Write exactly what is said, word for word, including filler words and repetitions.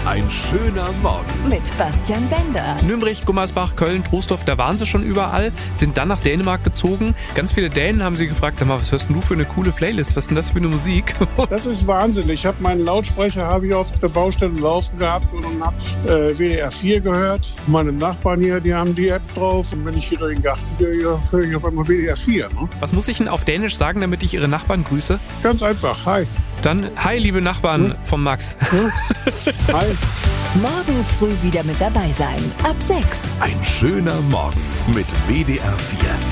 Ein schöner Morgen. Mit Bastian Bender. Nürnberg, Gummersbach, Köln, Troisdorf, da waren sie schon überall, sind dann nach Dänemark gezogen. Ganz viele Dänen haben sie gefragt, sag mal, was hörst denn du für eine coole Playlist? Was ist denn das für eine Musik? Das ist Wahnsinn. Ich habe meinen Lautsprecher habe ich auf der Baustelle laufen gehabt und habe äh, W D R vier gehört. Meine Nachbarn hier, die haben die App drauf. Und wenn ich hier durch den Garten gehe, höre ich auf einmal W D R vier. Ne? Was muss ich denn auf Dänisch sagen, damit ich ihre Nachbarn grüße? Ganz einfach. Hi. Dann, hi, liebe Nachbarn hm? vom Max. Hm? Hi. Morgen früh wieder mit dabei sein. Ab sechs. Ein schöner Morgen mit W D R vier.